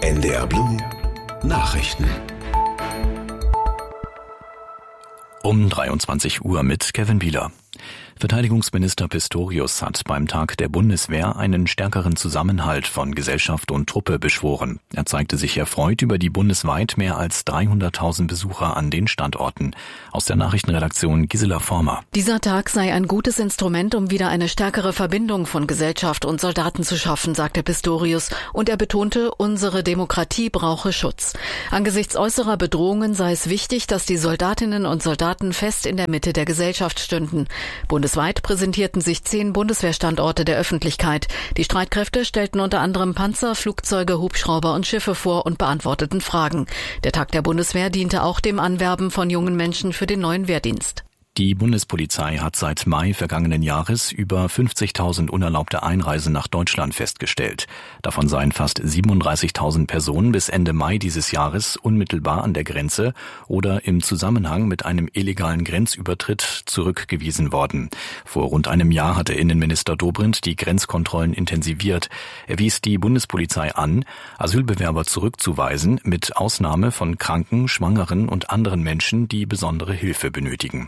NDR Blue Nachrichten. Um 23 Uhr mit Kevin Bieler. Verteidigungsminister Pistorius hat beim Tag der Bundeswehr einen stärkeren Zusammenhalt von Gesellschaft und Truppe beschworen. Er zeigte sich erfreut über die bundesweit mehr als 300.000 Besucher an den Standorten. Aus der Nachrichtenredaktion Gisela Former. Dieser Tag sei ein gutes Instrument, um wieder eine stärkere Verbindung von Gesellschaft und Soldaten zu schaffen, sagte Pistorius. Und er betonte, unsere Demokratie brauche Schutz. Angesichts äußerer Bedrohungen sei es wichtig, dass die Soldatinnen und Soldaten fest in der Mitte der Gesellschaft stünden. Bundesweit präsentierten sich 10 Bundeswehrstandorte der Öffentlichkeit. Die Streitkräfte stellten unter anderem Panzer, Flugzeuge, Hubschrauber und Schiffe vor und beantworteten Fragen. Der Tag der Bundeswehr diente auch dem Anwerben von jungen Menschen für den neuen Wehrdienst. Die Bundespolizei hat seit Mai vergangenen Jahres über 50.000 unerlaubte Einreisen nach Deutschland festgestellt. Davon seien fast 37.000 Personen bis Ende Mai dieses Jahres unmittelbar an der Grenze oder im Zusammenhang mit einem illegalen Grenzübertritt zurückgewiesen worden. Vor rund einem Jahr hatte Innenminister Dobrindt die Grenzkontrollen intensiviert. Er wies die Bundespolizei an, Asylbewerber zurückzuweisen, mit Ausnahme von Kranken, Schwangeren und anderen Menschen, die besondere Hilfe benötigen.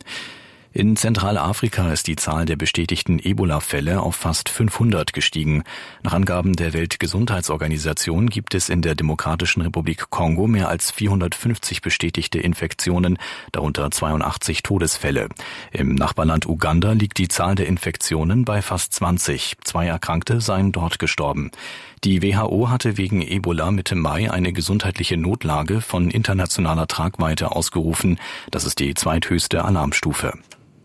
In Zentralafrika ist die Zahl der bestätigten Ebola-Fälle auf fast 500 gestiegen. Nach Angaben der Weltgesundheitsorganisation gibt es in der Demokratischen Republik Kongo mehr als 450 bestätigte Infektionen, darunter 82 Todesfälle. Im Nachbarland Uganda liegt die Zahl der Infektionen bei fast 20. 2 Erkrankte seien dort gestorben. Die WHO hatte wegen Ebola Mitte Mai eine gesundheitliche Notlage von internationaler Tragweite ausgerufen. Das ist die zweithöchste Alarmstufe.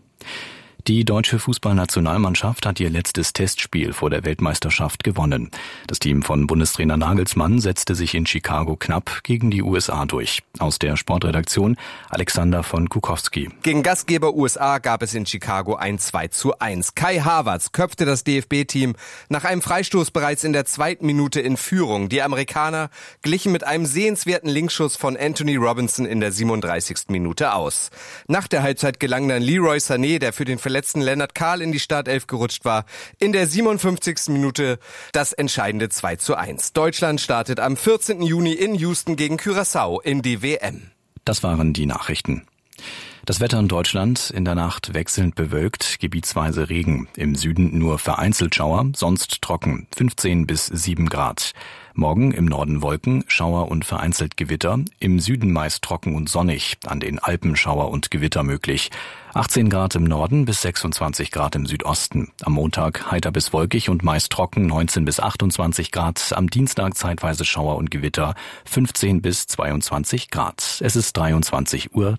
Die deutsche Fußballnationalmannschaft hat ihr letztes Testspiel vor der Weltmeisterschaft gewonnen. Das Team von Bundestrainer Nagelsmann setzte sich in Chicago knapp gegen die USA durch. Aus der Sportredaktion Alexander von Kukowski. Gegen Gastgeber USA gab es in Chicago ein 2:1. Kai Havertz köpfte das DFB-Team nach einem Freistoß bereits in der 2. Minute in Führung. Die Amerikaner glichen mit einem sehenswerten Linksschuss von Anthony Robinson in der 37. Minute aus. Nach der Halbzeit gelang dann Leroy Sané, der für den verletzten Lennart Kahl in die Startelf gerutscht war, in der 57. Minute das entscheidende 2:1. Deutschland startet am 14. Juni in Houston gegen Curaçao in die WM. Das waren die Nachrichten. Das Wetter in Deutschland: in der Nacht wechselnd bewölkt, gebietsweise Regen. Im Süden nur vereinzelt Schauer, sonst trocken, 15 bis 7 Grad. Morgen im Norden Wolken, Schauer und vereinzelt Gewitter. Im Süden meist trocken und sonnig, an den Alpen Schauer und Gewitter möglich. 18 Grad im Norden bis 26 Grad im Südosten. Am Montag heiter bis wolkig und meist trocken, 19 bis 28 Grad. Am Dienstag zeitweise Schauer und Gewitter, 15 bis 22 Grad. Es ist 23:03 Uhr.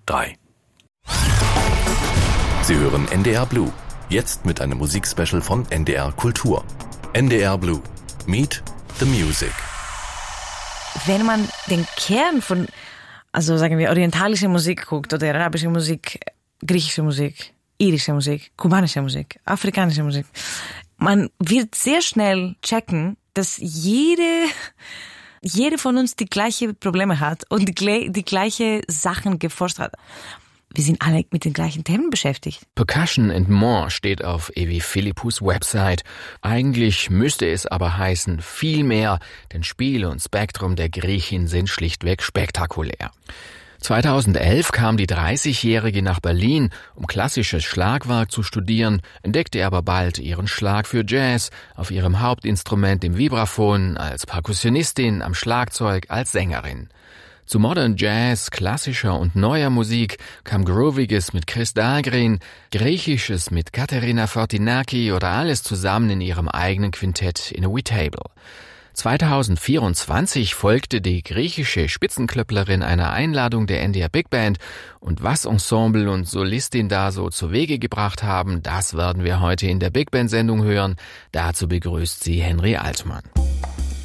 Sie hören NDR Blue. Jetzt mit einem Musikspecial von NDR Kultur. NDR Blue. Meet the Music. Wenn man den Kern von, also sagen wir, orientalische Musik guckt oder arabische Musik, griechische Musik, irische Musik, kubanische Musik, afrikanische Musik, man wird sehr schnell checken, dass jede von uns die gleichen Probleme hat und die gleiche Sachen geforscht hat. Wir sind alle mit den gleichen Themen beschäftigt. Percussion and More steht auf Evi Philippous Website. Eigentlich müsste es aber heißen viel mehr, denn Spiel und Spektrum der Griechin sind schlichtweg spektakulär. 2011 kam die 30-Jährige nach Berlin, um klassisches Schlagwerk zu studieren, entdeckte aber bald ihren Schlag für Jazz, auf ihrem Hauptinstrument dem Vibraphon, als Perkussionistin, am Schlagzeug, als Sängerin. Zu Modern Jazz, klassischer und neuer Musik kam Grooviges mit Chris Dahlgren, Griechisches mit Katerina Fortinaki oder alles zusammen in ihrem eigenen Quintett in a Wee Table. 2024 folgte die griechische Spitzenklöpplerin einer Einladung der NDR Big Band, und was Ensemble und Solistin da so zu Wege gebracht haben, das werden wir heute in der Big Band Sendung hören. Dazu begrüßt sie Henry Altmann.